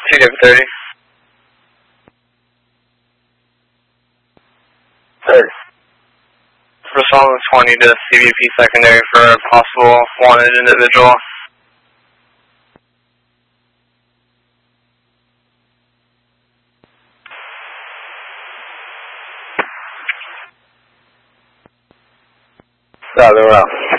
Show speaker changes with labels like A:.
A: TW30.
B: Third.
A: Respond 20 to CBP secondary for a possible wanted individual.
B: Southern Route.